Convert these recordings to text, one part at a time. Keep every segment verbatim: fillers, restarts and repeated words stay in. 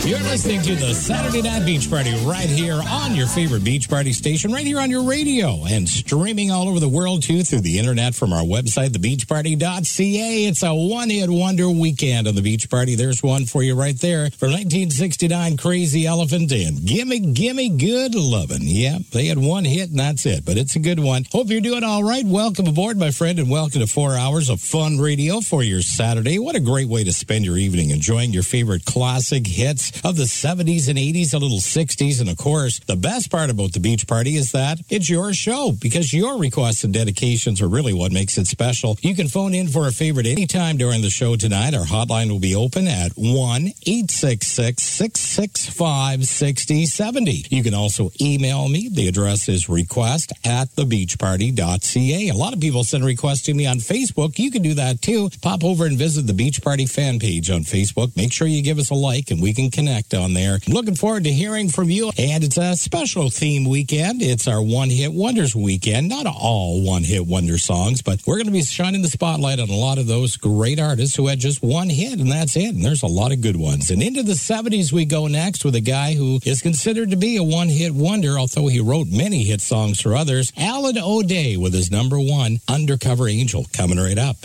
You're listening to the Saturday Night Beach Party right here on your favorite beach party station, right here on your radio, and streaming all over the world, too, through the internet from our website, the beach party dot c a. It's a one-hit wonder weekend on the Beach Party. There's one for you right there from nineteen sixty-nine, Crazy Elephant and Gimme, Gimme Good Lovin'. Yeah, they had one hit and that's it, but it's a good one. Hope you're doing all right. Welcome aboard, my friend, and welcome to four hours of fun radio for your Saturday. What a great way to spend your evening, enjoying your favorite classic hits of the seventies and eighties, a little sixties, and of course, the best part about the Beach Party is that it's your show, because your requests and dedications are really what makes it special. You can phone in for a favorite anytime during the show tonight. Our hotline will be open at one eight six six, six six five, six zero seven zero. You can also email me. The address is request at the beach party dot c a. A lot of people send requests to me on Facebook. You can do that too. Pop over and visit the Beach Party fan page on Facebook. Make sure you give us a like and we can connect on there. I'm looking forward to hearing from you. And it's a special theme weekend. It's our One Hit Wonders weekend. Not all One Hit Wonder songs, but we're going to be shining the spotlight on a lot of those great artists who had just one hit, and that's it. And there's a lot of good ones. And into the seventies we go next with a guy who is considered to be a one-hit wonder, although he wrote many hit songs for others. Alan O'Day with his number one, Undercover Angel, coming right up.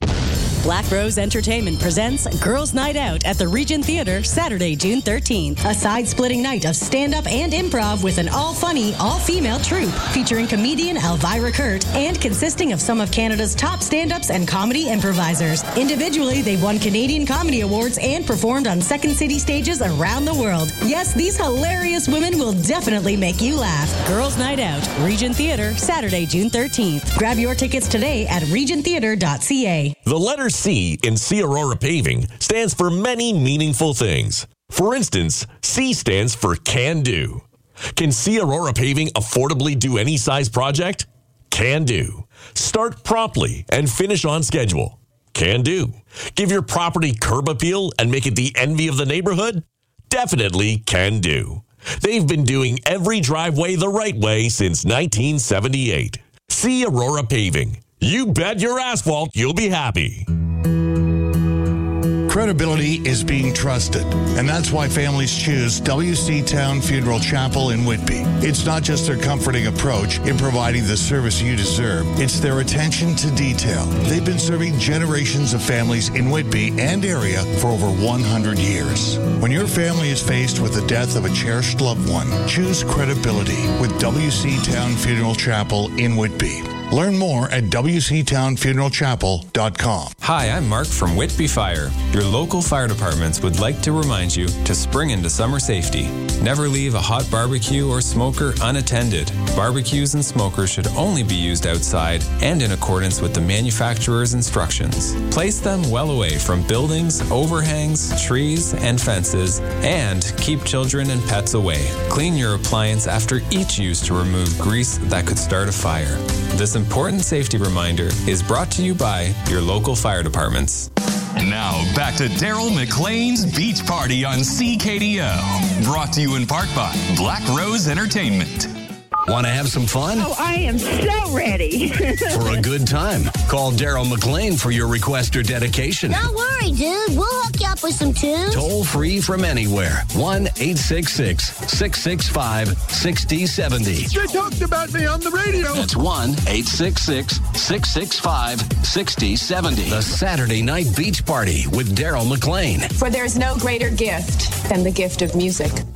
Black Rose Entertainment presents Girls' Night Out at the Regent Theatre, Saturday, June thirteenth. A side-splitting night of stand-up and improv with an all-funny, all-female troupe featuring comedian Elvira Kurt and consisting of some of Canada's top stand-ups and comedy improvisers. Individually, they've won Canadian Comedy Awards and performed on Second City stages around the world. Yes, these hilarious women will definitely make you laugh. Girls' Night Out, Regent Theatre, Saturday, June thirteenth. Grab your tickets today at regent theatre dot c a. The letter C in C Aurora Paving stands for many meaningful things. For instance, C stands for Can Do. Can C Aurora Paving affordably do any size project? Can do. Start promptly and finish on schedule? Can do. Give your property curb appeal and make it the envy of the neighborhood? Definitely can do. They've been doing every driveway the right way since nineteen seventy-eight. C Aurora Paving. You bet your asphalt you'll be happy. Credibility is being trusted, and that's why families choose W C Town Funeral Chapel in Whitby. It's not just their comforting approach in providing the service you deserve, it's their attention to detail. They've been serving generations of families in Whitby and area for over one hundred years. When your family is faced with the death of a cherished loved one, choose credibility with W C Town Funeral Chapel in Whitby. Learn more at w c town funeral chapel dot com. Hi, I'm Mark from Whitby Fire. Your local fire departments would like to remind you to spring into summer safety. Never leave a hot barbecue or smoker unattended. Barbecues and smokers should only be used outside and in accordance with the manufacturer's instructions. Place them well away from buildings, overhangs, trees, and fences, and keep children and pets away. Clean your appliance after each use to remove grease that could start a fire. This important safety reminder is brought to you by your local fire departments. Now, back to Daryl McLean's Beach Party on C K D O. Brought to you in part by Black Rose Entertainment. Want to have some fun? Oh, I am so ready. For a good time, call Daryl McLean for your request or dedication. Don't worry, dude. We'll hook you up with some tunes. Toll free from anywhere. one eight six six, six six five, six zero seven zero. They talked about me on the radio. That's one eight six six, six six five, six zero seven zero. The Saturday Night Beach Party with Daryl McLean. For there's no greater gift than the gift of music.